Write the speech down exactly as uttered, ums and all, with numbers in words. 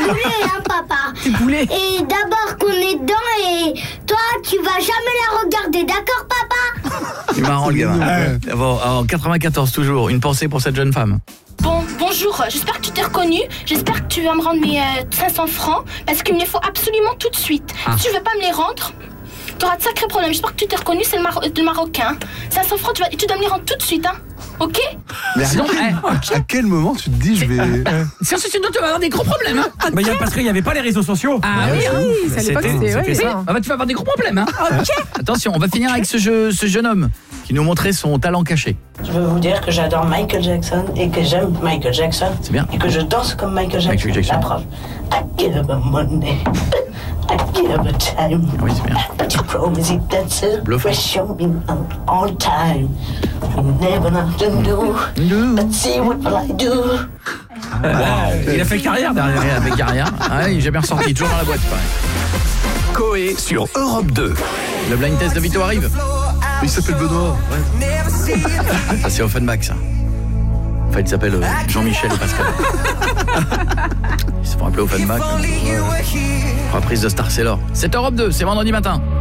boulet, hein, papa. Du boulet. Et d'abord qu'on est dedans et toi, tu vas jamais la regarder, d'accord, papa? C'est marrant, le gamin. Ouais. Bon, en quatre-vingt-quatorze, toujours, une pensée pour cette jeune femme. Bon, bonjour, j'espère que tu t'es reconnu. J'espère que tu vas me rendre mes euh, cinq cents francs parce qu'il me les faut absolument tout de suite. Ah. Si tu veux pas me les rendre, tu auras de sacrés problèmes. J'espère que tu t'es reconnu, c'est le, Mar- le Marocain. cinq cents francs, tu, vas, tu dois me les rendre tout de suite, hein. Ok? Mais à, quel, à quel moment tu te dis je vais... Si ensuite tu vas avoir des gros problèmes, hein. Okay. Bah, y a, parce qu'il n'y avait pas les réseaux sociaux. Ah oui, oui, oui, c'est à l'époque, c'était... Ouais, ça. Ah bah, tu vas avoir des gros problèmes, hein. Ok. Attention, on va finir avec ce, jeu, ce jeune homme qui nous montrait son talent caché. Je veux vous dire que j'adore Michael Jackson et que j'aime Michael Jackson. C'est bien. Et que je danse comme Michael Jackson. Michael Jackson. La preuve. I give him a money. I give him a time. Oui, c'est bien. But you promise he dances. Bluffant. Show me all time. Never nothing to do. But see what will I do. Ah, wow. Il a fait carrière derrière. Il a fait carrière. Ah, il est jamais ressorti, toujours dans la boîte, pareil. Coé sur Europe deux. Le blind test de Vito arrive. Il s'appelle Benoît. Ouais. Ça, c'est Offenbach, ça. Enfin, il s'appelle euh, Jean-Michel et Pascal. Ils se font appeler Offenbach. Reprise de Star Sailor. C'est Europe deux, c'est vendredi matin.